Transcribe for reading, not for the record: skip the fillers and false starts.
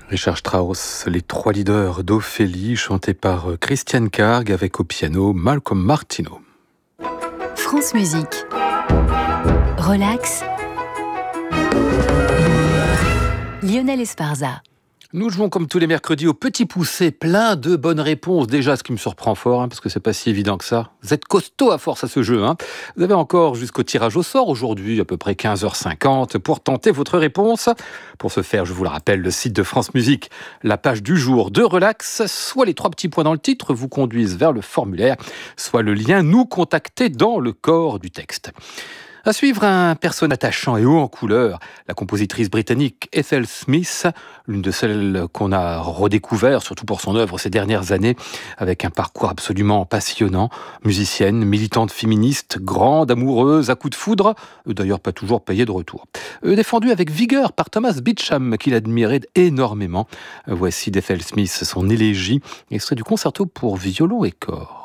Richard Strauss, Les Trois leaders d'Ophélie, chanté par Christiane Karg avec au piano Malcolm Martineau. France Musique. Relax. Lionel Esparza. Nous jouons comme tous les mercredis au petit poussé, plein de bonnes réponses. Déjà, ce qui me surprend fort, parce que c'est pas si évident que ça. Vous êtes costaud à force à ce jeu. Vous avez encore jusqu'au tirage au sort aujourd'hui, à peu près 15h50, pour tenter votre réponse. Pour ce faire, je vous le rappelle, le site de France Musique, la page du jour de Relax, soit les 3 petits points dans le titre vous conduisent vers le formulaire, soit le lien nous contacter dans le corps du texte. À suivre, un personnage attachant et haut en couleur, la compositrice britannique Ethel Smith, l'une de celles qu'on a redécouvert, surtout pour son œuvre ces dernières années, avec un parcours absolument passionnant, musicienne, militante féministe, grande, amoureuse, à coups de foudre, d'ailleurs pas toujours payée de retour. Défendue avec vigueur par Thomas Beecham, qu'il admirait énormément. Voici d'Ethel Smith, son élégie, extrait du concerto pour violon et corps.